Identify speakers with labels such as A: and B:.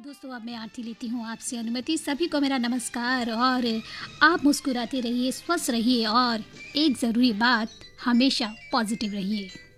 A: दोस्तों, अब मैं आरती लेती हूँ आपसे अनुमति। सभी को मेरा नमस्कार। और आप मुस्कुराते रहिए, स्वस्थ रहिए और एक ज़रूरी बात, हमेशा पॉजिटिव रहिए।